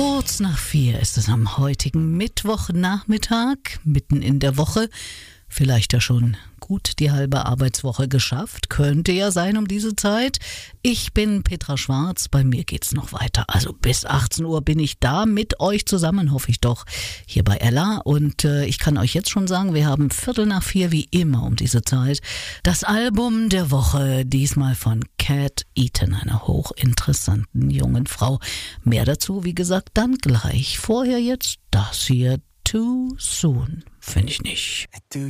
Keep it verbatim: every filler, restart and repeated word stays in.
Kurz nach vier ist es am heutigen Mittwochnachmittag, mitten in der Woche. Vielleicht ja schon gut die halbe Arbeitswoche geschafft. Könnte ja sein um diese Zeit. Ich bin Petra Schwarz, bei mir geht's noch weiter. Also bis achtzehn Uhr bin ich da mit euch zusammen, hoffe ich doch, hier bei Ella. Und äh, ich kann euch jetzt schon sagen, wir haben Viertel nach vier, wie immer um diese Zeit, das Album der Woche, diesmal von Cat Eaton, einer hochinteressanten jungen Frau. Mehr dazu, wie gesagt, dann gleich. Vorher jetzt das hier, Too Soon, finde ich nicht. Do